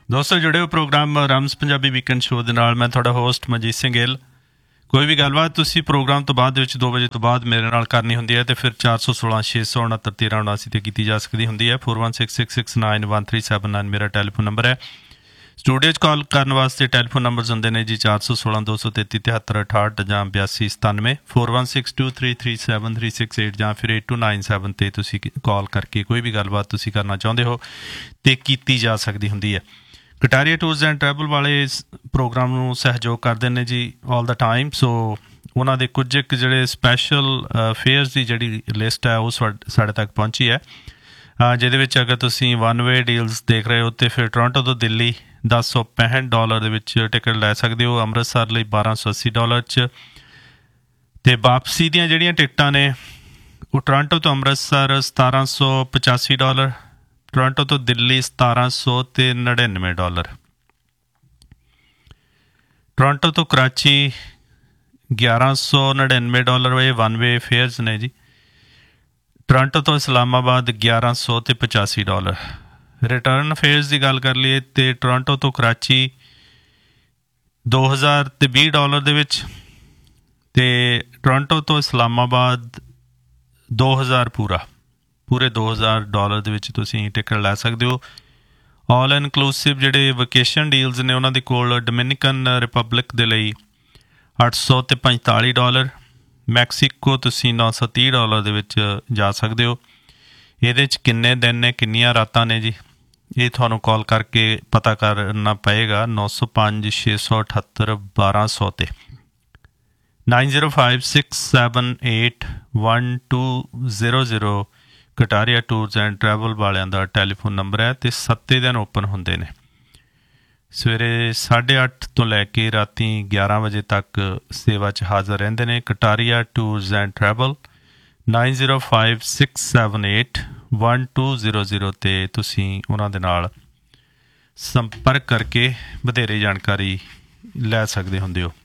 ਦੋਸਤੋ ਜੁੜੇ ਹੋ ਪ੍ਰੋਗਰਾਮ ਰਮਸ ਪੰਜਾਬੀ ਵੀਕਐਂਡ ਸ਼ੋਅ ਦੇ ਨਾਲ। ਮੈਂ ਤੁਹਾਡਾ ਹੋਸਟ ਮਨਜੀਤ ਸਿੰਘ ਗਿੱਲ। ਕੋਈ ਵੀ ਗੱਲਬਾਤ ਤੁਸੀਂ ਪ੍ਰੋਗਰਾਮ ਤੋਂ ਬਾਅਦ ਦੇ ਵਿੱਚ 2 ਵਜੇ ਤੋਂ ਬਾਅਦ ਮੇਰੇ ਨਾਲ ਕਰਨੀ ਹੁੰਦੀ ਹੈ ਅਤੇ ਫਿਰ 416 669 1379 'ਤੇ ਕੀਤੀ ਜਾ ਸਕਦੀ ਹੁੰਦੀ ਹੈ। 4166691379 ਮੇਰਾ ਟੈਲੀਫੋਨ ਨੰਬਰ ਹੈ। ਸਟੂਡੀਓ 'ਚ ਕਾਲ ਕਰਨ ਵਾਸਤੇ ਟੈਲੀਫੋਨ ਨੰਬਰਸ ਹੁੰਦੇ ਨੇ ਜੀ 416 233 7368 ਜਾਂ 8297 4162337368 ਜਾਂ ਫਿਰ 8297 'ਤੇ ਤੁਸੀਂ ਕਾਲ ਕਰਕੇ ਕੋਈ ਵੀ ਗੱਲਬਾਤ ਤੁਸੀਂ ਕਰਨਾ ਚਾਹੁੰਦੇ ਹੋ ਅਤੇ ਕੀਤੀ ਜਾ ਸਕਦੀ ਹੁੰਦੀ ਹੈ। ਕਟਾਰੀਆ ਟੂਰਸ ਐਂਡ ਟਰੈਵਲ ਵਾਲੇ ਇਸ ਪ੍ਰੋਗਰਾਮ ਨੂੰ ਸਹਿਯੋਗ ਕਰਦੇ ਨੇ ਜੀ ਆਲ ਦਾ ਟਾਈਮ। ਸੋ ਉਹਨਾਂ ਦੇ ਕੁਝ ਇੱਕ ਜਿਹੜੇ ਸਪੈਸ਼ਲ ਫੇਅਰਸ ਦੀ ਜਿਹੜੀ ਲਿਸਟ ਹੈ ਉਹ ਸਾਡੇ ਤੱਕ ਪਹੁੰਚੀ ਹੈ, ਜਿਹਦੇ ਵਿੱਚ ਅਗਰ ਤੁਸੀਂ ਵਨ ਵੇ ਡੀਲਸ ਦੇਖ ਰਹੇ ਹੋ ਤਾਂ ਫਿਰ ਟੋਰਾਂਟੋ ਤੋਂ ਦਿੱਲੀ $1065 ਦੇ ਵਿੱਚ ਟਿਕਟ ਲੈ ਸਕਦੇ ਹੋ, ਅੰਮ੍ਰਿਤਸਰ ਲਈ $1280 'ਚ, ਅਤੇ ਵਾਪਸੀ ਦੀਆਂ ਜਿਹੜੀਆਂ ਟਿਕਟਾਂ ਨੇ ਉਹ ਟੋਰਾਂਟੋ ਤੋਂ ਅੰਮ੍ਰਿਤਸਰ $1785, ਟੋਰਾਂਟੋ ਤੋਂ ਦਿੱਲੀ $1799, ਟੋਰਾਂਟੋ ਤੋਂ ਕਰਾਚੀ $1199 ਇਹ ਵਨ ਵੇ ਫੇਅਰਸ ਨੇ ਜੀ। ਟੋਰਾਂਟੋ ਤੋਂ ਇਸਲਾਮਾਬਾਦ $1185। ਰਿਟਰਨ ਫੇਅਰਸ ਦੀ ਗੱਲ ਕਰ ਲਈਏ ਅਤੇ ਟੋਰਾਂਟੋ ਤੋਂ ਕਰਾਚੀ $2020 ਦੇ ਵਿੱਚ, ਅਤੇ ਟੋਰਾਂਟੋ ਤੋਂ ਇਸਲਾਮਾਬਾਦ 2000 ਪੂਰੇ $2000 ਦੇ ਵਿੱਚ ਤੁਸੀਂ ਟਿਕਟ ਲੈ ਸਕਦੇ ਹੋ। ਆਲ ਇਨਕਲੂਸਿਵ ਜਿਹੜੇ ਵਕੇਸ਼ਨ ਡੀਲਸ ਨੇ ਉਹਨਾਂ ਦੇ ਕੋਲ ਡੋਮਿਨਿਕਨ ਰਿਪਬਲਿਕ ਦੇ ਲਈ $845, ਮੈਕਸੀਕੋ ਤੁਸੀਂ $930 ਦੇ ਵਿੱਚ ਜਾ ਸਕਦੇ ਹੋ। ਇਹਦੇ 'ਚ ਕਿੰਨੇ ਦਿਨ ਨੇ, ਕਿੰਨੀਆਂ ਰਾਤਾਂ ਨੇ ਜੀ, ਇਹ ਤੁਹਾਨੂੰ ਕਾਲ ਕਰਕੇ ਪਤਾ ਕਰਨਾ ਪਏਗਾ 905 678 1200 'ਤੇ 9056781200 ਕਟਾਰੀਆ ਟੂਰਸ ਐਂਡ ਟਰੈਵਲ ਵਾਲਿਆਂ ਦਾ ਟੈਲੀਫੋਨ ਨੰਬਰ ਹੈ ਅਤੇ 7 ਦਿਨ ਓਪਨ ਹੁੰਦੇ ਨੇ। ਸਵੇਰੇ 8:30 ਤੋਂ ਲੈ ਕੇ ਰਾਤੀ 11 ਵਜੇ ਤੱਕ ਸੇਵਾ 'ਚ ਹਾਜ਼ਰ ਰਹਿੰਦੇ ਨੇ। ਕਟਾਰੀਆ ਟੂਰਸ ਐਂਡ ਟਰੈਵਲ 9056781200 'ਤੇ ਤੁਸੀਂ ਉਹਨਾਂ ਦੇ ਨਾਲ ਸੰਪਰਕ ਕਰਕੇ ਵਧੇਰੇ ਜਾਣਕਾਰੀ ਲੈ ਸਕਦੇ ਹੁੰਦੇ ਹੋ।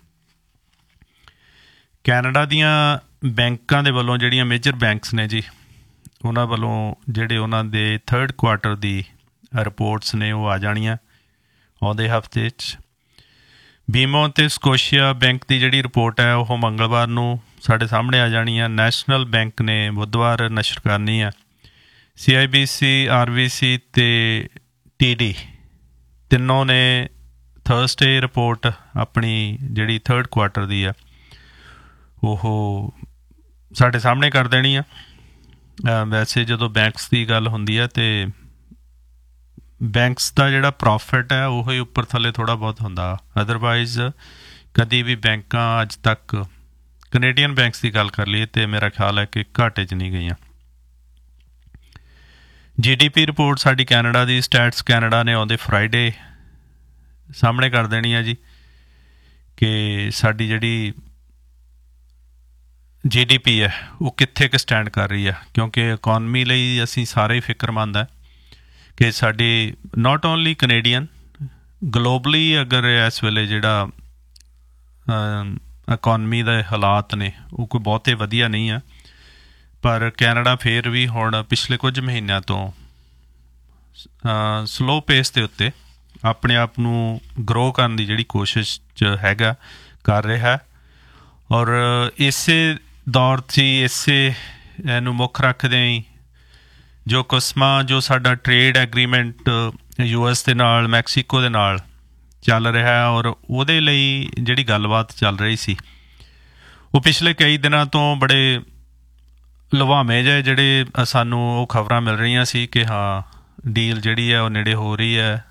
ਕੈਨੇਡਾ ਦੀਆਂ ਬੈਂਕਾਂ ਦੇ ਵੱਲੋਂ ਜਿਹੜੀਆਂ ਮੇਜਰ ਬੈਂਕਸ ਨੇ ਜੀ, ਉਹਨਾਂ ਵੱਲੋਂ ਜਿਹੜੇ ਉਹਨਾਂ ਦੇ 3rd ਕੁਆਰਟਰ ਦੀ ਰਿਪੋਰਟਸ ਨੇ ਉਹ ਆ ਜਾਣੀਆਂ ਆਉਂਦੇ ਹਫ਼ਤੇ 'ਚ। ਬੀਮੋ ਅਤੇ ਸਕੋਸ਼ੀਆ ਬੈਂਕ ਦੀ ਜਿਹੜੀ ਰਿਪੋਰਟ ਹੈ ਉਹ ਮੰਗਲਵਾਰ ਨੂੰ ਸਾਡੇ ਸਾਹਮਣੇ ਆ ਜਾਣੀ ਆ। ਨੈਸ਼ਨਲ ਬੈਂਕ ਨੇ ਬੁੱਧਵਾਰ ਨਸ਼ਰ ਕਰਨੀ ਆ। CIBC, RBC ਅਤੇ TD ਤਿੰਨੋਂ ਨੇ ਥਰਸਡੇ ਰਿਪੋਰਟ ਆਪਣੀ ਜਿਹੜੀ 3rd ਕੁਆਰਟਰ ਦੀ ਆ ਉਹ ਸਾਡੇ ਸਾਹਮਣੇ ਕਰ ਦੇਣੀ ਆ। ਵੈਸੇ ਜਦੋਂ ਬੈਂਕਸ ਦੀ ਗੱਲ ਹੁੰਦੀ ਹੈ ਅਤੇ ਬੈਂਕਸ ਦਾ ਜਿਹੜਾ ਪ੍ਰੋਫਿਟ ਹੈ ਉਹ ਹੀ ਉੱਪਰ ਥੱਲੇ ਥੋੜ੍ਹਾ ਬਹੁਤ ਹੁੰਦਾ, ਅਦਰਵਾਈਜ਼ ਕਦੀ ਵੀ ਬੈਂਕਾਂ ਅੱਜ ਤੱਕ ਕੈਨੇਡੀਅਨ ਬੈਂਕਸ ਦੀ ਗੱਲ ਕਰ ਲਈਏ ਅਤੇ ਮੇਰਾ ਖਿਆਲ ਹੈ ਕਿ ਘਾਟੇ 'ਚ ਨਹੀਂ ਗਈਆਂ। GDP ਰਿਪੋਰਟ ਸਾਡੀ ਕੈਨੇਡਾ ਦੀ ਸਟੈਟਸ ਕੈਨੇਡਾ ਨੇ ਆਉਂਦੇ ਫਰਾਈਡੇ ਸਾਹਮਣੇ ਕਰ ਦੇਣੀ ਆ ਜੀ ਕਿ ਸਾਡੀ ਜਿਹੜੀ GDP ਹੈ ਉਹ ਕਿੱਥੇ ਕੁ ਸਟੈਂਡ ਕਰ ਰਹੀ ਹੈ, ਕਿਉਂਕਿ ਇਕੋਨਮੀ ਲਈ ਅਸੀਂ ਸਾਰੇ ਹੀ ਫਿਕਰਮੰਦ ਹੈ ਕਿ ਸਾਡੀ ਨਾਟ ਓਨਲੀ ਕੈਨੇਡੀਅਨ ਗਲੋਬਲੀ ਅਗਰ ਇਸ ਵੇਲੇ ਜਿਹੜਾ ਇਕੋਨਮੀ ਦੇ ਹਾਲਾਤ ਨੇ ਉਹ ਕੋਈ ਬਹੁਤੇ ਵਧੀਆ ਨਹੀਂ ਆ, ਪਰ ਕੈਨੇਡਾ ਫਿਰ ਵੀ ਹੁਣ ਪਿਛਲੇ ਕੁਝ ਮਹੀਨਿਆਂ ਤੋਂ ਸਲੋ ਪੇਸ ਦੇ ਉੱਤੇ ਆਪਣੇ ਆਪ ਨੂੰ ਗਰੋ ਕਰਨ ਦੀ ਜਿਹੜੀ ਕੋਸ਼ਿਸ਼ 'ਚ ਹੈਗਾ ਕਰ ਰਿਹਾ, ਔਰ ਇਸੇ ਦੌਰ 'ਚ ਇਸੇ ਇਹਨੂੰ ਮੁੱਖ ਰੱਖਦਿਆਂ ਹੀ ਜੋ ਸਾਡਾ ਟਰੇਡ ਐਗਰੀਮੈਂਟ US ਦੇ ਨਾਲ ਮੈਕਸੀਕੋ ਦੇ ਨਾਲ ਚੱਲ ਰਿਹਾ, ਔਰ ਉਹਦੇ ਲਈ ਜਿਹੜੀ ਗੱਲਬਾਤ ਚੱਲ ਰਹੀ ਸੀ ਉਹ ਪਿਛਲੇ ਕਈ ਦਿਨਾਂ ਤੋਂ ਬੜੇ ਲੁਭਾਵੇਂ ਜਿਹੇ ਜਿਹੜੇ ਸਾਨੂੰ ਉਹ ਖਬਰਾਂ ਮਿਲ ਰਹੀਆਂ ਸੀ ਕਿ ਹਾਂ ਡੀਲ ਜਿਹੜੀ ਹੈ ਉਹ ਨੇੜੇ ਹੋ ਰਹੀ ਹੈ।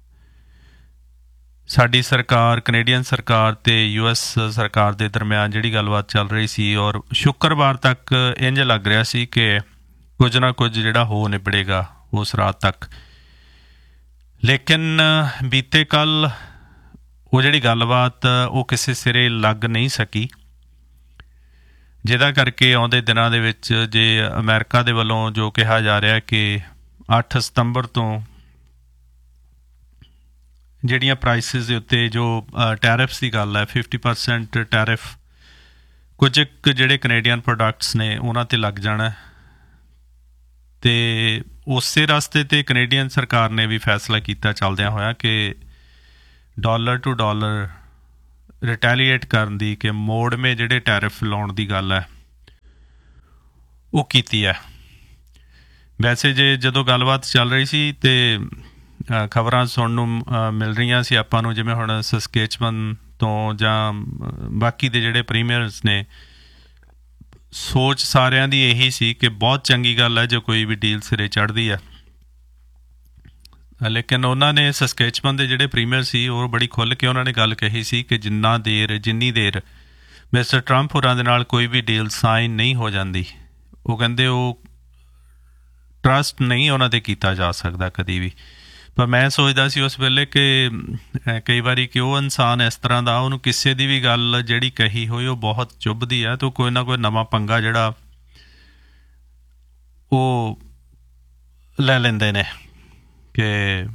ਸਾਡੀ ਸਰਕਾਰ, ਕੈਨੇਡੀਅਨ ਸਰਕਾਰ ਅਤੇ US ਸਰਕਾਰ ਦੇ ਦਰਮਿਆਨ ਜਿਹੜੀ ਗੱਲਬਾਤ ਚੱਲ ਰਹੀ ਸੀ, ਔਰ ਸ਼ੁੱਕਰਵਾਰ ਤੱਕ ਇੰਝ ਲੱਗ ਰਿਹਾ ਸੀ ਕਿ ਕੁਝ ਨਾ ਕੁਝ ਜਿਹੜਾ ਹੋ ਨਿਬੜੇਗਾ ਉਸ ਰਾਤ ਤੱਕ। ਲੇਕਿਨ ਬੀਤੇ ਕੱਲ੍ਹ ਉਹ ਜਿਹੜੀ ਗੱਲਬਾਤ ਉਹ ਕਿਸੇ ਸਿਰੇ ਲੱਗ ਨਹੀਂ ਸਕੀ, ਜਿਹਦਾ ਕਰਕੇ ਆਉਂਦੇ ਦਿਨਾਂ ਦੇ ਵਿੱਚ ਜੇ ਅਮਰੀਕਾ ਦੇ ਵੱਲੋਂ ਜੋ ਕਿਹਾ ਜਾ ਰਿਹਾ ਕਿ 8 ਸਤੰਬਰ ਤੋਂ ਜਿਹੜੀਆਂ ਪ੍ਰਾਈਸਿਸ ਦੇ ਉੱਤੇ ਜੋ ਟੈਰਿਫਸ ਦੀ ਗੱਲ ਹੈ 50% ਟੈਰਿਫ ਕੁਝ ਜਿਹੜੇ ਕੈਨੇਡੀਅਨ ਪ੍ਰੋਡਕਟਸ ਨੇ ਉਹਨਾਂ 'ਤੇ ਲੱਗ ਜਾਣਾ, ਤੇ ਉਸੇ ਰਸਤੇ 'ਤੇ ਕੈਨੇਡੀਅਨ ਸਰਕਾਰ ਨੇ ਵੀ ਫੈਸਲਾ ਕੀਤਾ ਚੱਲਦਿਆਂ ਹੋਇਆ ਕਿ ਡਾਲਰ ਟੂ ਡਾਲਰ ਰਿਟੈਲੀਏਟ ਕਰਨ ਦੀ, ਕਿ ਮੋੜਵੇਂ ਜਿਹੜੇ ਟੈਰਿਫ ਲਾਉਣ ਦੀ ਗੱਲ ਹੈ ਉਹ ਕੀਤੀ ਹੈ। ਵੈਸੇ ਜੇ ਜਦੋਂ ਗੱਲਬਾਤ ਚੱਲ ਰਹੀ ਸੀ ਤੇ ਖਬਰਾਂ ਸੁਣਨ ਨੂੰ ਮਿਲ ਰਹੀਆਂ ਸੀ ਆਪਾਂ ਨੂੰ, ਜਿਵੇਂ ਹੁਣ ਸਸਕੇਚਵਨ ਤੋਂ ਜਾਂ ਬਾਕੀ ਦੇ ਜਿਹੜੇ ਪ੍ਰੀਮੀਅਰਸ ਨੇ, ਸੋਚ ਸਾਰਿਆਂ ਦੀ ਇਹੀ ਸੀ ਕਿ ਬਹੁਤ ਚੰਗੀ ਗੱਲ ਹੈ ਜੇ ਕੋਈ ਵੀ ਡੀਲ ਸਿਰੇ ਚੜ੍ਹਦੀ ਹੈ। ਲੇਕਿਨ ਉਹਨਾਂ ਨੇ ਸਸਕੇਚਵਨ ਦੇ ਜਿਹੜੇ ਪ੍ਰੀਮੀਅਰ ਸੀ ਉਹ ਬੜੀ ਖੁੱਲ੍ਹ ਕੇ ਉਹਨਾਂ ਨੇ ਗੱਲ ਕਹੀ ਸੀ ਕਿ ਜਿੰਨੀ ਦੇਰ ਮਿਸਟਰ ਟਰੰਪ ਹੋਰਾਂ ਦੇ ਨਾਲ ਕੋਈ ਵੀ ਡੀਲ ਸਾਈਨ ਨਹੀਂ ਹੋ ਜਾਂਦੀ, ਉਹ ਕਹਿੰਦੇ ਉਹ ਟਰਸਟ ਨਹੀਂ ਉਹਨਾਂ 'ਤੇ ਕੀਤਾ ਜਾ ਸਕਦਾ ਕਦੀ ਵੀ। ਪਰ ਮੈਂ ਸੋਚਦਾ ਸੀ ਉਸ ਵੇਲੇ ਕਿ ਕਈ ਵਾਰੀ ਕਿ ਉਹ ਇਨਸਾਨ ਇਸ ਤਰ੍ਹਾਂ ਦਾ, ਉਹਨੂੰ ਕਿਸੇ ਦੀ ਵੀ ਗੱਲ ਜਿਹੜੀ ਕਹੀ ਹੋਈ ਉਹ ਬਹੁਤ ਚੁੱਭਦੀ ਹੈ, ਤਾਂ ਕੋਈ ਨਾ ਕੋਈ ਨਵਾਂ ਪੰਗਾ ਜਿਹੜਾ ਉਹ ਲੈ ਲੈਂਦੇ ਨੇ ਕਿ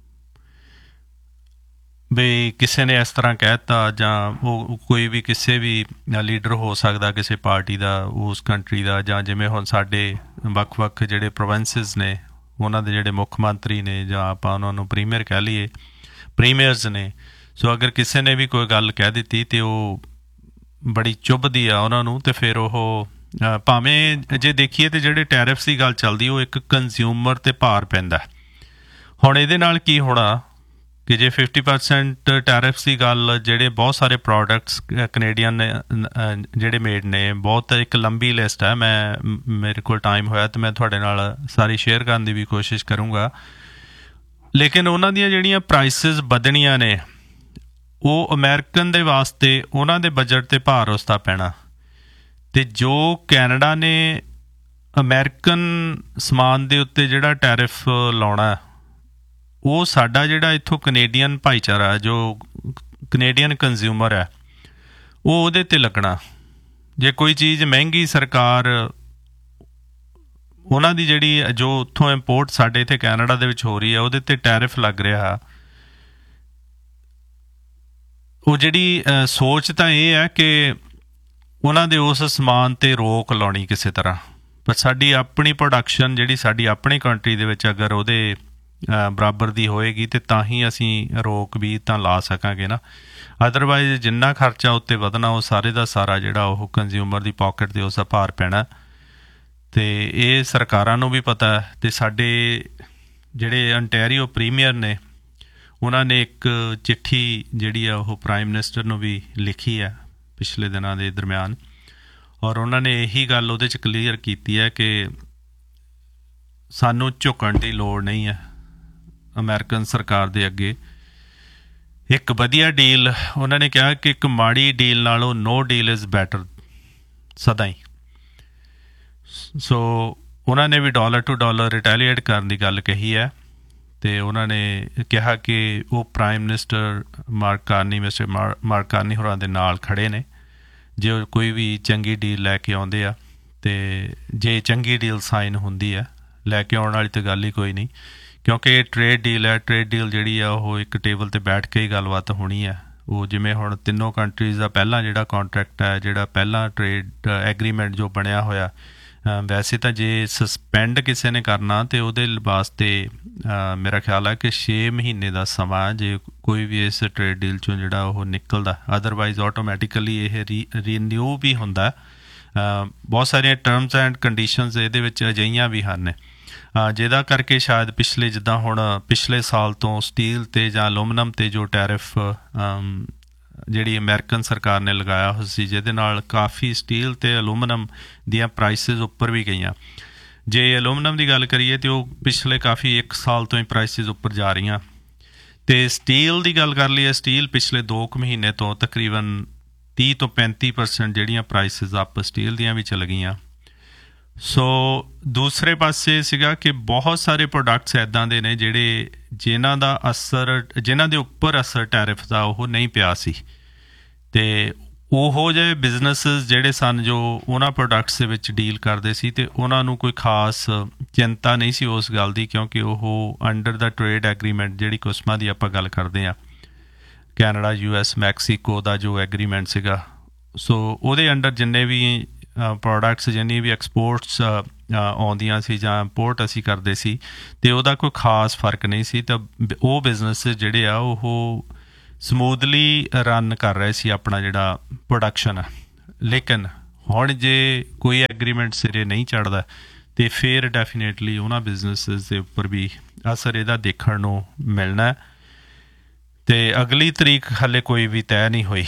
ਵੀ ਕਿਸੇ ਨੇ ਇਸ ਤਰ੍ਹਾਂ ਕਹਿ ਦਿੱਤਾ, ਜਾਂ ਉਹ ਕੋਈ ਵੀ ਕਿਸੇ ਵੀ ਲੀਡਰ ਹੋ ਸਕਦਾ ਕਿਸੇ ਪਾਰਟੀ ਦਾ, ਉਸ ਕੰਟਰੀ ਦਾ, ਜਾਂ ਜਿਵੇਂ ਹੁਣ ਸਾਡੇ ਵੱਖ-ਵੱਖ ਜਿਹੜੇ ਪ੍ਰੋਵਿੰਸਿਸ ਨੇ ਉਹਨਾਂ ਦੇ ਜਿਹੜੇ ਮੁੱਖ ਮੰਤਰੀ ਨੇ, ਜਾਂ ਆਪਾਂ ਉਹਨਾਂ ਨੂੰ ਪ੍ਰੀਮੀਅਰ ਕਹਿ ਲਈਏ, ਪ੍ਰੀਮੀਅਰਸ ਨੇ। ਸੋ ਅਗਰ ਕਿਸੇ ਨੇ ਵੀ ਕੋਈ ਗੱਲ ਕਹਿ ਦਿੱਤੀ ਅਤੇ ਉਹ ਬੜੀ ਚੁੱਭਦੀ ਆ ਉਹਨਾਂ ਨੂੰ, ਅਤੇ ਫਿਰ ਉਹ ਭਾਵੇਂ ਜੇ ਦੇਖੀਏ ਤਾਂ ਜਿਹੜੇ ਟੈਰਿਫਸ ਦੀ ਗੱਲ ਚੱਲਦੀ ਉਹ ਇੱਕ ਕੰਜ਼ਿਊਮਰ 'ਤੇ ਭਾਰ ਪੈਂਦਾ। ਹੁਣ ਇਹਦੇ ਨਾਲ ਕੀ ਹੋਣਾ ਕਿ ਜੇ 50% ਟੈਰਿਫਸ ਦੀ ਗੱਲ, ਜਿਹੜੇ ਬਹੁਤ ਸਾਰੇ ਪ੍ਰੋਡਕਟਸ ਕੈਨੇਡੀਅਨ ਨੇ ਜਿਹੜੇ ਮੇਡ ਨੇ, ਬਹੁਤ ਇੱਕ ਲੰਬੀ ਲਿਸਟ ਹੈ, ਮੇਰੇ ਕੋਲ ਟਾਈਮ ਹੋਇਆ ਤਾਂ ਮੈਂ ਤੁਹਾਡੇ ਨਾਲ ਸਾਰੀ ਸ਼ੇਅਰ ਕਰਨ ਦੀ ਵੀ ਕੋਸ਼ਿਸ਼ ਕਰੂੰਗਾ। ਲੇਕਿਨ ਉਹਨਾਂ ਦੀਆਂ ਜਿਹੜੀਆਂ ਪ੍ਰਾਈਸਿਸ ਵਧਣੀਆਂ ਨੇ, ਉਹ ਅਮਰੀਕਨ ਦੇ ਵਾਸਤੇ ਉਹਨਾਂ ਦੇ ਬਜਟ 'ਤੇ ਭਾਰ ਉਸਦਾ ਪੈਣਾ। ਅਤੇ ਜੋ ਕੈਨੇਡਾ ਨੇ ਅਮਰੀਕਨ ਸਮਾਨ ਦੇ ਉੱਤੇ ਜਿਹੜਾ ਟੈਰਿਫ ਲਾਉਣਾ, ਉਹ ਸਾਡਾ ਜਿਹੜਾ ਇੱਥੋਂ ਕੈਨੇਡੀਅਨ ਭਾਈਚਾਰਾ, ਜੋ ਕੈਨੇਡੀਅਨ ਕੰਜ਼ਿਊਮਰ ਹੈ, ਉਹ ਉਹਦੇ 'ਤੇ ਲੱਗਣਾ। ਜੇ ਕੋਈ ਚੀਜ਼ ਮਹਿੰਗੀ, ਸਰਕਾਰ ਉਹਨਾਂ ਦੀ ਜਿਹੜੀ ਜੋ ਉੱਥੋਂ ਇੰਪੋਰਟ ਸਾਡੇ ਇੱਥੇ ਕੈਨੇਡਾ ਦੇ ਵਿੱਚ ਹੋ ਰਹੀ ਹੈ, ਉਹਦੇ 'ਤੇ ਟੈਰਿਫ ਲੱਗ ਰਿਹਾ। ਉਹ ਜਿਹੜੀ ਸੋਚ ਤਾਂ ਇਹ ਹੈ ਕਿ ਉਹਨਾਂ ਦੇ ਉਸ ਸਮਾਨ 'ਤੇ ਰੋਕ ਲਾਉਣੀ ਕਿਸੇ ਤਰ੍ਹਾਂ, ਪਰ ਸਾਡੀ ਆਪਣੀ ਪ੍ਰੋਡਕਸ਼ਨ ਜਿਹੜੀ ਸਾਡੀ ਆਪਣੀ ਕੰਟਰੀ ਦੇ ਵਿੱਚ ਅਗਰ ਉਹਦੇ ਬਰਾਬਰ ਦੀ ਹੋਏਗੀ ਅਤੇ ਤਾਂ ਹੀ ਅਸੀਂ ਰੋਕ ਵੀ ਤਾਂ ਲਾ ਸਕਾਂਗੇ ਨਾ। ਅਦਰਵਾਈਜ਼ ਜਿੰਨਾ ਖਰਚਾ ਉੱਤੇ ਵਧਣਾ, ਉਹ ਸਾਰੇ ਦਾ ਸਾਰਾ ਜਿਹੜਾ ਉਹ ਕੰਜ਼ਿਊਮਰ ਦੀ ਪਾਕਟ 'ਤੇ ਉਸਦਾ ਭਾਰ ਪੈਣਾ। ਅਤੇ ਇਹ ਸਰਕਾਰਾਂ ਨੂੰ ਵੀ ਪਤਾ ਹੈ। ਅਤੇ ਸਾਡੇ ਜਿਹੜੇ ਅੰਟੈਰੀਓ ਪ੍ਰੀਮੀਅਰ ਨੇ, ਉਹਨਾਂ ਨੇ ਇੱਕ ਚਿੱਠੀ ਜਿਹੜੀ ਆ ਉਹ ਪ੍ਰਾਈਮ ਮਿਨਿਸਟਰ ਨੂੰ ਵੀ ਲਿਖੀ ਹੈ ਪਿਛਲੇ ਦਿਨਾਂ ਦੇ ਦਰਮਿਆਨ, ਔਰ ਉਹਨਾਂ ਨੇ ਇਹੀ ਗੱਲ ਉਹਦੇ 'ਚ ਕਲੀਅਰ ਕੀਤੀ ਹੈ ਕਿ ਸਾਨੂੰ ਝੁਕਣ ਦੀ ਲੋੜ ਨਹੀਂ ਹੈ ਅਮਰੀਕਨ ਸਰਕਾਰ ਦੇ ਅੱਗੇ। ਇੱਕ ਵਧੀਆ ਡੀਲ, ਉਹਨਾਂ ਨੇ ਕਿਹਾ ਕਿ ਇੱਕ ਮਾੜੀ ਡੀਲ ਨਾਲੋਂ ਨੋ ਡੀਲ ਇਜ਼ ਬੈਟਰ ਸਦਾ ਹੀ। ਸੋ ਉਹਨਾਂ ਨੇ ਵੀ ਡਾਲਰ ਟੂ ਡਾਲਰ ਰਿਟੈਲੀਏਟ ਕਰਨ ਦੀ ਗੱਲ ਕਹੀ ਹੈ। ਅਤੇ ਉਹਨਾਂ ਨੇ ਕਿਹਾ ਕਿ ਉਹ prime minister mister mark Carney ਹੋਰਾਂ ਦੇ ਨਾਲ ਖੜ੍ਹੇ ਨੇ ਜੇ ਉਹ ਕੋਈ ਵੀ ਚੰਗੀ ਡੀਲ ਲੈ ਕੇ ਆਉਂਦੇ ਆ। ਅਤੇ ਜੇ ਚੰਗੀ ਡੀਲ ਸਾਈਨ ਹੁੰਦੀ ਹੈ, ਲੈ ਕੇ ਆਉਣ ਵਾਲੀ ਤਾਂ ਗੱਲ ਹੀ ਕੋਈ ਨਹੀਂ, ਕਿਉਂਕਿ ਇਹ ਟਰੇਡ ਡੀਲ ਹੈ। ਟਰੇਡ ਡੀਲ ਜਿਹੜੀ ਆ ਉਹ ਇੱਕ ਟੇਬਲ 'ਤੇ ਬੈਠ ਕੇ ਹੀ ਗੱਲਬਾਤ ਹੋਣੀ ਹੈ। ਉਹ ਜਿਵੇਂ ਹੁਣ ਤਿੰਨੋਂ ਕੰਟਰੀਜ਼ ਦਾ ਪਹਿਲਾਂ ਜਿਹੜਾ ਕੰਟਰੈਕਟ ਹੈ, ਜਿਹੜਾ ਪਹਿਲਾਂ ਟਰੇਡ ਐਗਰੀਮੈਂਟ ਜੋ ਬਣਿਆ ਹੋਇਆ, ਵੈਸੇ ਤਾਂ ਜੇ ਸਸਪੈਂਡ ਕਿਸੇ ਨੇ ਕਰਨਾ ਤਾਂ ਉਹਦੇ ਵਾਸਤੇ ਮੇਰਾ ਖਿਆਲ ਹੈ ਕਿ 6 ਮਹੀਨੇ ਦਾ ਸਮਾਂ ਜੇ ਕੋਈ ਵੀ ਇਸ ਟਰੇਡ ਡੀਲ 'ਚੋਂ ਜਿਹੜਾ ਉਹ ਨਿਕਲਦਾ। ਅਦਰਵਾਈਜ਼ ਆਟੋਮੈਟੀਕਲੀ ਇਹ ਰੀਨਿਊ ਵੀ ਹੁੰਦਾ। ਬਹੁਤ ਸਾਰੀਆਂ ਟਰਮਸ ਐਂਡ ਕੰਡੀਸ਼ਨਸ ਇਹਦੇ ਵਿੱਚ ਅਜਿਹੀਆਂ ਵੀ ਹਨ ਜਿਹਦਾ ਕਰਕੇ ਸ਼ਾਇਦ ਜਿੱਦਾਂ ਹੁਣ ਪਿਛਲੇ ਸਾਲ ਤੋਂ ਸਟੀਲ 'ਤੇ ਜਾਂ ਅਲੂਮੀਨੀਅਮ 'ਤੇ ਜੋ ਟੈਰਿਫ ਜਿਹੜੀ ਅਮਰੀਕਨ ਸਰਕਾਰ ਨੇ ਲਗਾਇਆ ਹੋਇਆ ਸੀ, ਜਿਹਦੇ ਨਾਲ ਕਾਫੀ ਸਟੀਲ ਅਤੇ ਅਲੂਮੀਨੀਅਮ ਦੀਆਂ ਪ੍ਰਾਈਸਿਸ ਉੱਪਰ ਵੀ ਗਈਆਂ। ਜੇ ਅਲੂਮੀਨੀਅਮ ਦੀ ਗੱਲ ਕਰੀਏ ਤਾਂ ਉਹ ਪਿਛਲੇ ਕਾਫੀ 1 ਸਾਲ ਤੋਂ ਹੀ ਪ੍ਰਾਈਸਿਸ ਉੱਪਰ ਜਾ ਰਹੀਆਂ। ਅਤੇ ਸਟੀਲ ਦੀ ਗੱਲ ਕਰ ਲਈਏ, ਸਟੀਲ ਪਿਛਲੇ 2 ਕੁ ਮਹੀਨੇ ਤੋਂ ਤਕਰੀਬਨ 30 ਤੋਂ 35% ਜਿਹੜੀਆਂ ਪ੍ਰਾਈਸਿਸ ਅਪ ਸਟੀਲ ਦੀਆਂ ਵੀ ਚੱਲ ਗਈਆਂ। ਸੋ ਦੂਸਰੇ ਪਾਸੇ ਸੀਗਾ ਕਿ ਬਹੁਤ ਸਾਰੇ ਪ੍ਰੋਡਕਟਸ ਇੱਦਾਂ ਦੇ ਨੇ ਜਿਨ੍ਹਾਂ ਦੇ ਉੱਪਰ ਅਸਰ ਟੈਰਿਫ ਦਾ ਉਹ ਨਹੀਂ ਪਿਆ ਸੀ। ਅਤੇ ਉਹੋ ਜਿਹੇ ਬਿਜ਼ਨਸਿਸ ਜਿਹੜੇ ਸਨ ਜੋ ਉਹਨਾਂ ਪ੍ਰੋਡਕਟਸ ਦੇ ਵਿੱਚ ਡੀਲ ਕਰਦੇ ਸੀ, ਅਤੇ ਉਹਨਾਂ ਨੂੰ ਕੋਈ ਖਾਸ ਚਿੰਤਾ ਨਹੀਂ ਸੀ ਉਸ ਗੱਲ ਦੀ, ਕਿਉਂਕਿ ਉਹ ਅੰਡਰ ਦਾ ਟਰੇਡ ਐਗਰੀਮੈਂਟ ਜਿਹੜੀ ਕੁਸਮਾਂ ਦੀ ਆਪਾਂ ਗੱਲ ਕਰਦੇ ਹਾਂ, ਕੈਨੇਡਾ, US, ਮੈਕਸੀਕੋ ਦਾ ਜੋ ਐਗਰੀਮੈਂਟ ਸੀਗਾ, ਸੋ ਉਹਦੇ ਅੰਡਰ ਜਿੰਨੇ ਵੀ ਪ੍ਰੋਡਕਟਸ, ਜਿੰਨੀ ਵੀ ਐਕਸਪੋਰਟਸ ਆਉਂਦੀਆਂ ਸੀ ਜਾਂ ਇੰਪੋਰਟ ਅਸੀਂ ਕਰਦੇ ਸੀ ਅਤੇ ਉਹਦਾ ਕੋਈ ਖਾਸ ਫਰਕ ਨਹੀਂ ਸੀ। ਤਾਂ ਉਹ ਬਿਜ਼ਨਸ ਜਿਹੜੇ ਆ ਉਹ ਸਮੂਥਲੀ ਰਨ ਕਰ ਰਹੇ ਸੀ ਆਪਣਾ ਜਿਹੜਾ ਪ੍ਰੋਡਕਸ਼ਨ ਆ। ਲੇਕਿਨ ਹੁਣ ਜੇ ਕੋਈ ਐਗਰੀਮੈਂਟ ਸਿਰੇ ਨਹੀਂ ਚੜ੍ਹਦਾ ਅਤੇ ਫਿਰ ਡੈਫੀਨੇਟਲੀ ਉਹਨਾਂ ਬਿਜ਼ਨਸਿਸ ਦੇ ਉੱਪਰ ਵੀ ਅਸਰ ਇਹਦਾ ਦੇਖਣ ਨੂੰ ਮਿਲਣਾ। ਅਤੇ ਅਗਲੀ ਤਰੀਕ ਹਾਲੇ ਕੋਈ ਵੀ ਤੈਅ ਨਹੀਂ ਹੋਈ।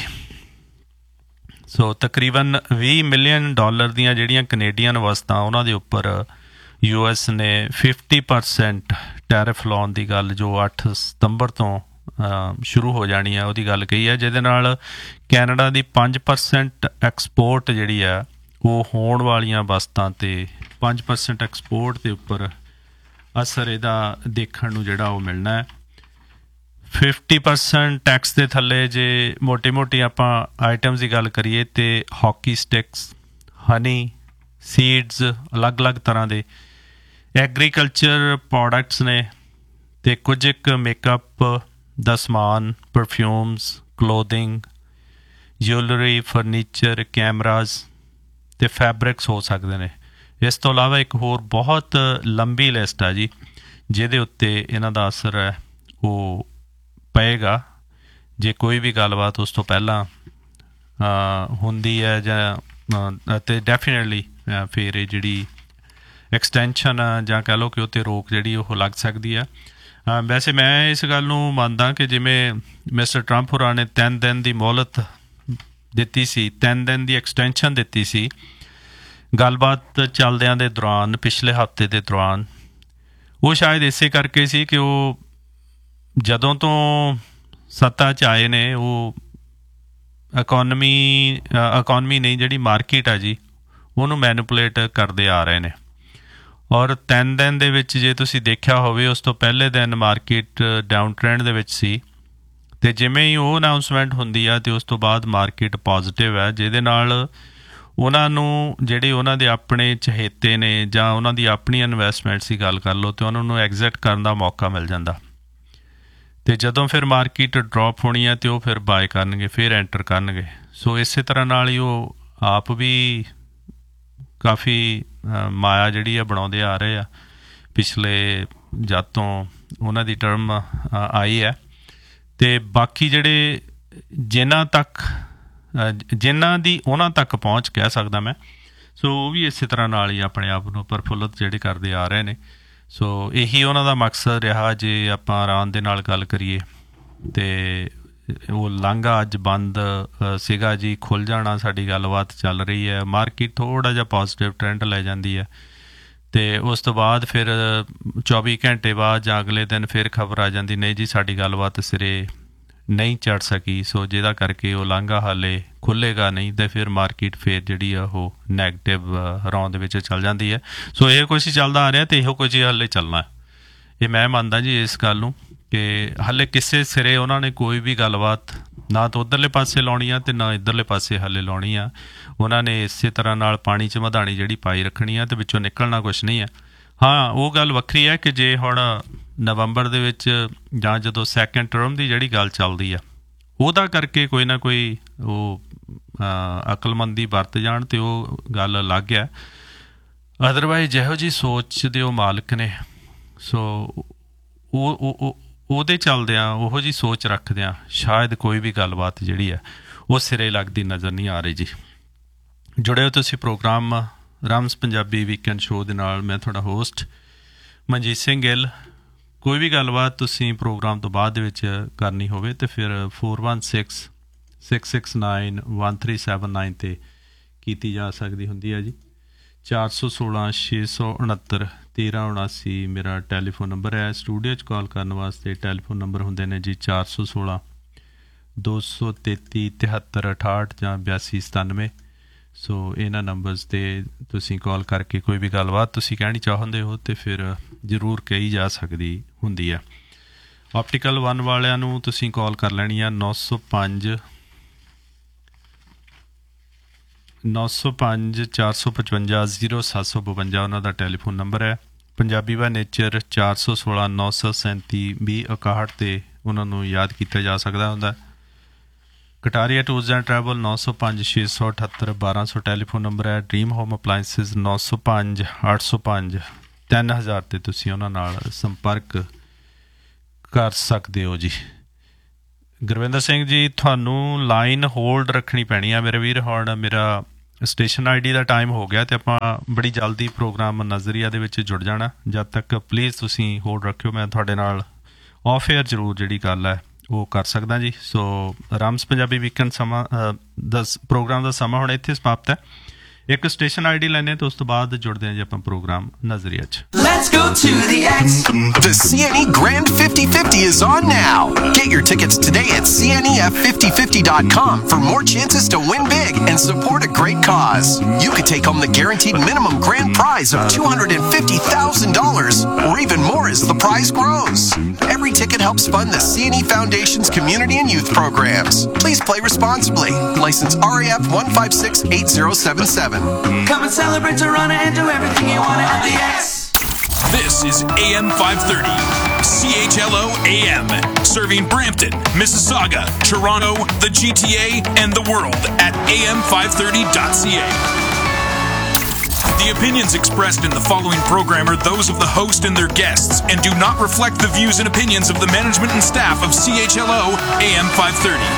ਸੋ ਤਕਰੀਬਨ $20 ਮਿਲੀਅਨ ਦੀਆਂ ਜਿਹੜੀਆਂ ਕੈਨੇਡੀਅਨ ਵਸਤਾਂ ਉਹਨਾਂ ਦੇ ਉੱਪਰ US ਨੇ 50% ਟੈਰਿਫ ਲਾਉਣ ਦੀ ਗੱਲ ਜੋ 8 ਸਤੰਬਰ ਤੋਂ ਸ਼ੁਰੂ ਹੋ ਜਾਣੀ ਆ ਉਹਦੀ ਗੱਲ ਕਹੀ ਹੈ, ਜਿਹਦੇ ਨਾਲ ਕੈਨੇਡਾ ਦੀ 5% ਐਕਸਪੋਰਟ ਜਿਹੜੀ ਆ ਉਹ ਹੋਣ ਵਾਲੀਆਂ ਵਸਤਾਂ 'ਤੇ 5% ਐਕਸਪੋਰਟ ਦੇ ਉੱਪਰ ਅਸਰ ਇਹਦਾ ਦੇਖਣ ਨੂੰ ਜਿਹੜਾ ਉਹ ਮਿਲਣਾ ਹੈ। 50% ਟੈਕਸ ਦੇ ਥੱਲੇ ਜੇ ਮੋਟੀ ਆਪਾਂ ਆਈਟਮਸ ਦੀ ਗੱਲ ਕਰੀਏ ਤਾਂ ਹਾਕੀ ਸਟਿਕਸ, ਹਨੀ, ਸੀਡਸ, ਅਲੱਗ-ਅਲੱਗ ਤਰ੍ਹਾਂ ਦੇ ਐਗਰੀਕਲਚਰ ਪ੍ਰੋਡਕਟਸ ਨੇ ਅਤੇ ਕੁਝ ਇੱਕ ਮੇਕਅਪ ਦਾ ਸਮਾਨ, perfumes, clothing, jewellery, furniture, cameras ਅਤੇ ਫੈਬਰਿਕਸ ਹੋ ਸਕਦੇ ਨੇ। ਇਸ ਤੋਂ ਇਲਾਵਾ ਇੱਕ ਹੋਰ ਬਹੁਤ ਲੰਬੀ ਲਿਸਟ ਆ ਜੀ ਜਿਹਦੇ ਉੱਤੇ ਇਹਨਾਂ ਦਾ ਅਸਰ ਹੈ ਉਹ ਪਏਗਾ ਜੇ ਕੋਈ ਵੀ ਗੱਲਬਾਤ ਉਸ ਤੋਂ ਪਹਿਲਾਂ ਹੁੰਦੀ ਹੈ ਜਾਂ ਅਤੇ ਡੈਫੀਨੇਟਲੀ ਫਿਰ ਇਹ ਜਿਹੜੀ ਐਕਸਟੈਂਸ਼ਨ ਜਾਂ ਕਹਿ ਲਓ ਕਿ ਉੱਤੇ ਰੋਕ ਜਿਹੜੀ ਉਹ ਲੱਗ ਸਕਦੀ ਆ। ਵੈਸੇ ਮੈਂ ਇਸ ਗੱਲ ਨੂੰ ਮੰਨਦਾ ਕਿ ਜਿਵੇਂ ਮਿਸਟਰ ਟਰੰਪ ਹੋਰਾਂ ਨੇ 3 ਦਿਨ ਦੀ ਮੋਹਲਤ ਦਿੱਤੀ ਸੀ, 3 ਦਿਨ ਦੀ ਐਕਸਟੈਂਸ਼ਨ ਦਿੱਤੀ ਸੀ ਗੱਲਬਾਤ ਚੱਲਦਿਆਂ ਦੇ ਦੌਰਾਨ ਪਿਛਲੇ ਹਫ਼ਤੇ ਦੇ ਦੌਰਾਨ, ਉਹ ਸ਼ਾਇਦ ਇਸੇ ਕਰਕੇ ਸੀ ਕਿ ਉਹ ਜਦੋਂ ਤੋਂ ਸੱਤਾ 'ਚ ਆਏ ਨੇ ਉਹ ਇਕੋਨਮੀ ਨਹੀਂ ਜਿਹੜੀ ਮਾਰਕੀਟ ਆ ਜੀ ਉਹਨੂੰ ਮੈਨੀਪੂਲੇਟ ਕਰਦੇ ਆ ਰਹੇ ਨੇ। ਔਰ 3 ਦਿਨ ਦੇ ਵਿੱਚ ਜੇ ਤੁਸੀਂ ਦੇਖਿਆ ਹੋਵੇ ਉਸ ਤੋਂ ਪਹਿਲੇ ਦਿਨ ਮਾਰਕੀਟ ਡਾਊਨ ਟ੍ਰੈਂਡ ਦੇ ਵਿੱਚ ਸੀ ਅਤੇ ਜਿਵੇਂ ਹੀ ਉਹ ਅਨਾਊਂਸਮੈਂਟ ਹੁੰਦੀ ਆ ਅਤੇ ਉਸ ਤੋਂ ਬਾਅਦ ਮਾਰਕੀਟ ਪੋਜ਼ੀਟਿਵ ਹੈ, ਜਿਹਦੇ ਨਾਲ ਉਹਨਾਂ ਨੂੰ ਜਿਹੜੇ ਉਹਨਾਂ ਦੇ ਆਪਣੇ ਚਹੇਤੇ ਨੇ ਜਾਂ ਉਹਨਾਂ ਦੀ ਆਪਣੀ ਇਨਵੈਸਟਮੈਂਟਸ ਦੀ ਗੱਲ ਕਰ ਲਓ ਅਤੇ ਉਹਨਾਂ ਨੂੰ ਐਗਜ਼ਿਟ ਕਰਨ ਦਾ ਮੌਕਾ ਮਿਲ ਜਾਂਦਾ। ਅਤੇ ਜਦੋਂ ਫਿਰ ਮਾਰਕੀਟ ਡਰੋਪ ਹੋਣੀ ਹੈ ਅਤੇ ਉਹ ਫਿਰ ਬਾਏ ਕਰਨਗੇ, ਫਿਰ ਐਂਟਰ ਕਰਨਗੇ। ਸੋ ਇਸੇ ਤਰ੍ਹਾਂ ਨਾਲ ਹੀ ਉਹ ਆਪ ਵੀ ਕਾਫੀ ਮਾਇਆ ਜਿਹੜੀ ਆ ਬਣਾਉਂਦੇ ਆ ਰਹੇ ਆ ਪਿਛਲੇ ਜਦ ਤੋਂ ਉਹਨਾਂ ਦੀ ਟਰਮ ਆਈ ਹੈ। ਅਤੇ ਬਾਕੀ ਜਿਹੜੇ ਜਿਨ੍ਹਾਂ ਦੀ ਉਹਨਾਂ ਤੱਕ ਪਹੁੰਚ ਕਹਿ ਸਕਦਾ ਮੈਂ, ਸੋ ਉਹ ਵੀ ਇਸੇ ਤਰ੍ਹਾਂ ਨਾਲ ਹੀ ਆਪਣੇ ਆਪ ਨੂੰ ਪ੍ਰਫੁੱਲਤ ਜਿਹੜੇ ਕਰਦੇ ਆ ਰਹੇ ਨੇ। ਸੋ ਇਹੀ ਉਹਨਾਂ ਦਾ ਮਕਸਦ ਰਿਹਾ। ਜੇ ਆਪਾਂ ਇਰਾਨ ਦੇ ਨਾਲ ਗੱਲ ਕਰੀਏ ਅਤੇ ਉਹ ਲਾਂਘਾ ਅੱਜ ਬੰਦ ਸੀਗਾ ਜੀ, ਖੁੱਲ੍ਹ ਜਾਣਾ, ਸਾਡੀ ਗੱਲਬਾਤ ਚੱਲ ਰਹੀ ਹੈ, ਮਾਰਕੀਟ ਥੋੜ੍ਹਾ ਜਿਹਾ ਪੋਜ਼ੀਟਿਵ ਟਰੈਂਡ ਲੈ ਜਾਂਦੀ ਹੈ ਅਤੇ ਉਸ ਤੋਂ ਬਾਅਦ ਫਿਰ 24 ਘੰਟੇ ਬਾਅਦ ਜਾਂ ਅਗਲੇ ਦਿਨ ਫਿਰ ਖਬਰ ਆ ਜਾਂਦੀ ਨਹੀਂ ਜੀ ਸਾਡੀ ਗੱਲਬਾਤ ਸਿਰੇ ਨਹੀਂ ਚੜ੍ਹ ਸਕੀ। ਸੋ ਜਿਹਦਾ ਕਰਕੇ ਉਹ ਲਾਂਘਾ ਹਾਲੇ ਖੁੱਲ੍ਹੇਗਾ ਨਹੀਂ ਅਤੇ ਫਿਰ ਮਾਰਕੀਟ ਫਿਰ ਜਿਹੜੀ ਆ ਉਹ ਨੈਗੇਟਿਵ ਰੌਂ ਦੇ ਵਿੱਚ ਚੱਲ ਜਾਂਦੀ ਹੈ। ਸੋ ਇਹੋ ਕੁਛ ਹੀ ਚੱਲਦਾ ਆ ਰਿਹਾ ਅਤੇ ਇਹੋ ਕੁਝ ਹੀ ਹਾਲੇ ਚੱਲਣਾ। ਇਹ ਮੈਂ ਮੰਨਦਾ ਜੀ ਇਸ ਗੱਲ ਨੂੰ ਕਿ ਹਾਲੇ ਕਿਸੇ ਸਿਰੇ ਉਹਨਾਂ ਨੇ ਕੋਈ ਵੀ ਗੱਲਬਾਤ ਨਾ ਤਾਂ ਉੱਧਰਲੇ ਪਾਸੇ ਲਾਉਣੀ ਆ ਅਤੇ ਨਾ ਇੱਧਰਲੇ ਪਾਸੇ ਹਾਲੇ ਲਾਉਣੀ ਆ। ਉਹਨਾਂ ਨੇ ਇਸੇ ਤਰ੍ਹਾਂ ਨਾਲ ਪਾਣੀ 'ਚ ਮਧਾਣੀ ਜਿਹੜੀ ਪਾਈ ਰੱਖਣੀ ਆ ਅਤੇ ਵਿੱਚੋਂ ਨਿਕਲਣਾ ਕੁਛ ਨਹੀਂ ਹੈ। ਹਾਂ, ਉਹ ਗੱਲ ਵੱਖਰੀ ਹੈ ਕਿ ਜੇ ਹੁਣ ਨਵੰਬਰ ਦੇ ਵਿੱਚ ਜਾਂ ਜਦੋਂ ਸੈਕਿੰਡ ਟਰਮ ਦੀ ਜਿਹੜੀ ਗੱਲ ਚੱਲਦੀ ਆ ਉਹਦਾ ਕਰਕੇ ਕੋਈ ਨਾ ਕੋਈ ਉਹ ਅਕਲਮੰਦੀ ਵਰਤ ਜਾਣ ਅਤੇ ਉਹ ਗੱਲ ਅਲੱਗ ਆ। ਅਦਰਵਾਈਜ਼ ਜਿਹੋ ਜਿਹੀ ਸੋਚ ਦੇ ਉਹ ਮਾਲਕ ਨੇ, ਸੋ ਉਹਦੇ ਚੱਲਦਿਆਂ ਉਹੋ ਜਿਹੀ ਸੋਚ ਰੱਖਦਿਆਂ ਸ਼ਾਇਦ ਕੋਈ ਵੀ ਗੱਲਬਾਤ ਜਿਹੜੀ ਹੈ ਉਹ ਸਿਰੇ ਲੱਗਦੀ ਨਜ਼ਰ ਨਹੀਂ ਆ ਰਹੀ ਜੀ। ਜੁੜੇ ਹੋ ਤੁਸੀਂ ਪ੍ਰੋਗਰਾਮ ਰਾਮਸ ਪੰਜਾਬੀ ਵੀਕਐਂਡ ਸ਼ੋਅ ਦੇ ਨਾਲ। ਮੈਂ ਤੁਹਾਡਾ ਹੋਸਟ ਮਨਜੀਤ ਸਿੰਘ ਗਿੱਲ। ਕੋਈ ਵੀ ਗੱਲਬਾਤ ਤੁਸੀਂ ਪ੍ਰੋਗਰਾਮ ਤੋਂ ਬਾਅਦ ਦੇ ਵਿੱਚ ਕਰਨੀ ਹੋਵੇ ਤਾਂ ਫਿਰ 4166691379 'ਤੇ ਕੀਤੀ ਜਾ ਸਕਦੀ ਹੁੰਦੀ ਹੈ ਜੀ। 416-669-1379 ਮੇਰਾ ਟੈਲੀਫੋਨ ਨੰਬਰ ਹੈ। ਸਟੂਡੀਓ 'ਚ ਕਾਲ ਕਰਨ ਵਾਸਤੇ ਟੈਲੀਫੋਨ ਨੰਬਰ ਹੁੰਦੇ ਨੇ ਜੀ 416-233-7368 ਜਾਂ 8297। ਸੋ ਇਹਨਾਂ ਨੰਬਰਸ 'ਤੇ ਤੁਸੀਂ ਕਾਲ ਕਰਕੇ ਕੋਈ ਵੀ ਗੱਲਬਾਤ ਤੁਸੀਂ ਕਹਿਣੀ ਚਾਹੁੰਦੇ ਹੋ ਅਤੇ ਫਿਰ ਜ਼ਰੂਰ ਕਹੀ ਜਾ ਸਕਦੀ ਹੁੰਦੀ ਹੈ। ਆਪਟੀਕਲ 1 ਵਾਲਿਆਂ ਨੂੰ ਤੁਸੀਂ ਕਾਲ ਕਰ ਲੈਣੀ ਆ 905-455-0752 ਉਹਨਾਂ ਦਾ ਟੈਲੀਫੋਨ ਨੰਬਰ ਹੈ। ਪੰਜਾਬੀ ਬਾਏ ਨੇਚਰ 416-937-2061 'ਤੇ ਉਹਨਾਂ ਨੂੰ ਯਾਦ ਕੀਤਾ ਜਾ ਸਕਦਾ ਹੁੰਦਾ। Kataria tours and travel 905 678 1200 telephone number ਹੈ। ਡਰੀਮ ਹੋਮ ਅਪਲਾਇੰਸਿਸ 905 805 3000 'ਤੇ ਤੁਸੀਂ ਉਹਨਾਂ ਨਾਲ ਸੰਪਰਕ ਕਰ ਸਕਦੇ ਹੋ ਜੀ। ਗੁਰਵਿੰਦਰ ਸਿੰਘ ਜੀ, ਤੁਹਾਨੂੰ ਲਾਈਨ ਹੋਲਡ ਰੱਖਣੀ ਪੈਣੀ ਆ ਮੇਰੇ ਵੀਰ। ਹੁਣ ਮੇਰਾ station I D the time ਹੋ ਗਿਆ ਅਤੇ ਆਪਾਂ ਬੜੀ ਜਲਦੀ ਪ੍ਰੋਗਰਾਮ ਨਜ਼ਰੀਆ ਦੇ ਵਿੱਚ ਜੁੜ ਜਾਣਾ। ਜਦ ਤੱਕ ਪਲੀਜ਼ ਤੁਸੀਂ ਹੋਲਡ ਰੱਖਿਓ, ਮੈਂ ਤੁਹਾਡੇ ਨਾਲ ਆਫ ਏਅਰ ਜ਼ਰੂਰ ਜਿਹੜੀ ਗੱਲ ਹੈ ਉਹ ਕਰ ਸਕਦਾ ਜੀ। ਸੋ ਰਾਮਸ ਪੰਜਾਬੀ ਵੀਕਐਂਡ ਸਮਾਂ ਦਾ ਪ੍ਰੋਗਰਾਮ ਦਾ ਸਮਾਂ ਹੁਣ ਇੱਥੇ ਸਮਾਪਤ ਹੈ। ਇੱਕ ਸਟੇਸ਼ਨ ਆਈ ਡੀ ਲੈਣੇ ਤੇ ਉਸ ਤੋਂ ਬਾਅਦ ਜੁੜਦੇ ਹਾਂ ਜੀ ਆਪਾਂ ਪ੍ਰੋਗਰਾਮ ਨਜ਼ਰੀਆ 'ਚ। Let's go to the X. The CNE Grand 50/50 is on now. Get your tickets today at cnef5050.com for more chances to win big and support a great cause. You could take home the guaranteed minimum grand prize of $250,000 or even more as the prize grows. Every ticket helps fund the CNE Foundation's community and youth programs. Please play responsibly. License RAF 1568077. Come and celebrate Toronto and do everything you want at the X. This is AM 530, CHLO AM, serving Brampton, Mississauga, Toronto, the GTA, and the world at am530.ca. The opinions expressed in the following program are those of the host and their guests and do not reflect the views and opinions of the management and staff of CHLO AM 530.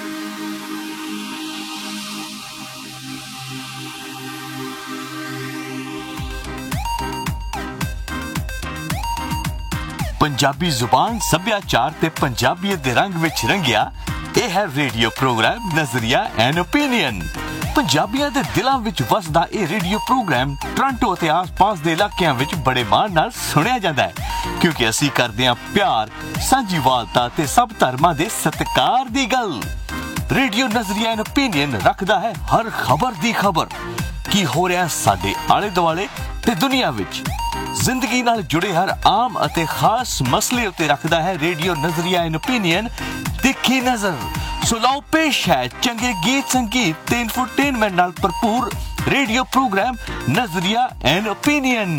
Punjabi ਜ਼ੁਬਾਨ, ਸੱਭਿਆਚਾਰ ਤੇ ਪੰਜਾਬੀਅਤ ਦੇ ਰੰਗ ਵਿੱਚ ਰੰਗਿਆ ਇਹ ਹੈ ਰੇਡੀਓ ਪ੍ਰੋਗਰਾਮ ਨਜ਼ਰੀਆ ਐਂਡ ਓਪੀਨੀਅਨ। ਪੰਜਾਬੀਆਂ ਦੇ ਦਿਲਾਂ ਵਿੱਚ ਵਸਦਾ ਇਹ ਰੇਡੀਓ ਪ੍ਰੋਗਰਾਮ ਟੋਰਾਂਟੋ ਅਤੇ ਆਸ-ਪਾਸ ਦੇ ਇਲਾਕਿਆਂ ਵਿੱਚ ਬੜੇ ਮਾਣ ਨਾਲ ਸੁਣਿਆ ਜਾਂਦਾ ਹੈ, ਕਿਉਂਕਿ ਅਸੀਂ ਕਰਦੇ ਹਾਂ ਪਿਆਰ, ਸਾਂਝੀਵਾਲਤਾ ਤੇ ਸਭ ਧਰਮਾਂ ਦੇ ਸਤਿਕਾਰ ਦੀ ਗੱਲ। ਰੇਡੀਓ ਨਜ਼ਰੀਆ ਐਂਡ ਓਪੀਨੀਅਨ ਰੱਖਦਾ ਹੈ ਹਰ ਖਬਰ ਦੀ ਖਬਰ, ਕੀ ਹੋ ਰਿਹਾ ਸਾਡੇ ਆਲੇ ਦੁਆਲੇ ਤੇ ਦੁਨੀਆ ਵਿੱਚ। ਜ਼ਿੰਦਗੀ ਨਾਲ ਜੁੜੇ ਹਰ ਆਮ ਅਤੇ ਖਾਸ ਮਸਲੇ ਉੱਤੇ ਰੱਖਦਾ ਹੈ ਰੇਡੀਓ ਨਜ਼ਰੀਆ ਐਂਡ ਓਪੀਨੀਅਨ ਤਿੱਖੀ ਨਜ਼ਰ। ਸੋ ਲਓ ਪੇਸ਼ ਹੈ ਚੰਗੇ ਗੀਤ, ਸੰਗੀਤ ਤੇ ਇਨਫੋਟੇਨਮੈਂਟ ਨਾਲ ਭਰਪੂਰ ਰੇਡੀਓ ਪ੍ਰੋਗਰਾਮ ਨਜ਼ਰੀਆ and opinion.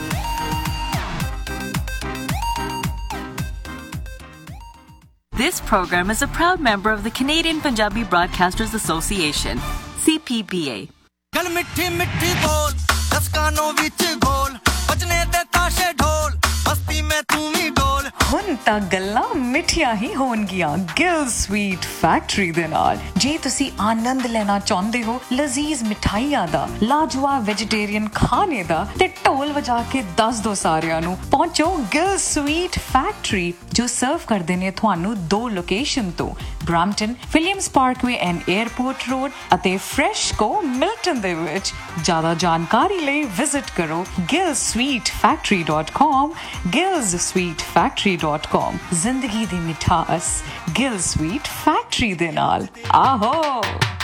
This program is a proud member of the Canadian Punjabi Broadcasters Association, CPBA. गल मिठी मिठी बोल दस कानों विच घोल बजने दे ताशे ढोल मस्ती में तू भी डोल। ਹੁਣ ਤਾਂ ਗੱਲਾਂ ਮਿੱਠੀਆਂ ਹੀ ਹੋਣਗੀਆਂ ਗਿਲ ਸਵੀਟ ਫੈਕਟਰੀ ਦੇ ਨਾਲ। ਜੇ ਤੁਸੀਂ ਆਨੰਦ ਲੈਣਾ ਚਾਹੁੰਦੇ ਹੋ ਲਜ਼ੀਜ਼ ਮਿਠਾਈਆਂ ਦਾ, ਲਾਜਵਾਬ ਵੈਜੀਟੇਰੀਅਨ ਖਾਣੇ ਦਾ ਤੇ ਢੋਲ ਵਜਾ ਕੇ ਦੱਸ ਦੋ ਸਾਰਿਆਂ ਨੂੰ, ਪਹੁੰਚੋ ਗਿਲ ਸਵੀਟ ਫੈਕਟਰੀ ਜੋ ਸਰਵ ਕਰਦੇ ਨੇ ਤੁਹਾਨੂੰ 2 ਲੋਕੇਸ਼ਨ ਤੋਂ, Brampton Williams Parkway and airport road ਅਤੇ ਫਰੈਸ਼ਕੋ ਮਿਲਟਨ ਦੇ ਵਿੱਚ। ਜ਼ਿਆਦਾ ਜਾਣਕਾਰੀ ਲਈ ਵਿਜ਼ਿਟ ਕਰੋ gillsweetfactory.com, gillsweetfactory.com। ਜ਼ਿੰਦਗੀ ਦੀ ਮਿਠਾਸ ਗਿਲ ਸਵੀਟ ਫੈਕਟਰੀ ਦੇ ਨਾਲ। ਆਹੋ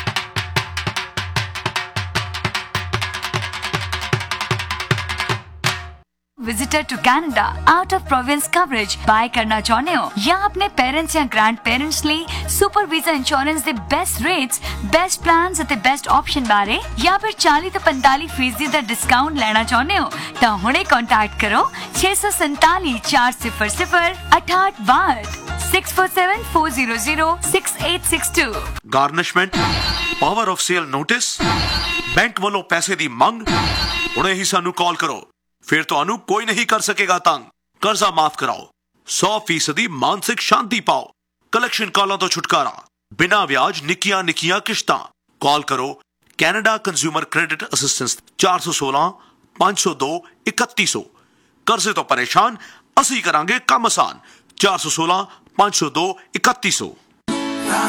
Visitor to Canada, out of province coverage buy करना चाहते हो या अपने पेरेंट्स या ग्रैंड पेरेंट्स लिए सुपर वीजा इंश्योरेंस दे बेस्ट रेट्स, बेस्ट प्लान्स ਅਤੇ बेस्ट ऑप्शन बारे या फिर 40 ਤੋਂ 45% ਦਾ डिस्काउंट लेना चाहते हो ਤਾਂ ਹੁਣੇ कांटेक्ट करो 647 400 6862 647 400 6862। ਗਾਰਨਿਸ਼ਮੈਂਟ, power of sale notice, bank ਵੱਲੋਂ ਪੈਸੇ ਦੀ ਮੰਗ, ਹੁਣੇ ਹੀ ਸਾਨੂੰ ਕਾਲ ਕਰੋ, ਫਿਰ ਤੁਹਾਨੂੰ ਕੋਈ ਨਹੀਂ ਕਰ ਸਕੇਗਾ ਤੰਗ। ਕਰਜ਼ਾ ਮਾਫ ਕਰਾਓ, 100% ਮਾਨਸਿਕ ਸ਼ਾਂਤੀ ਪਾਓ, ਕਲੈਕਸ਼ਨ ਕਾਲਾਂ ਤੋਂ ਛੁਟਕਾਰਾ, ਬਿਨਾਂ ਵਿਆਜ ਨਿੱਕੀਆਂ ਨਿੱਕੀਆਂ ਕਿਸ਼ਤਾਂ। ਕਾਲ ਕਰੋ ਕੈਨੇਡਾ ਕੰਜ਼ਿਊਮਰ ਕ੍ਰੈਡਿਟ ਅਸਿਸਟੈਂਸ 416 502 3100। ਕਰਜ਼ੇ ਤੋਂ ਪਰੇਸ਼ਾਨ, ਅਸੀਂ ਕਰਾਂਗੇ ਕੰਮ ਆਸਾਨ। 416 502 3100।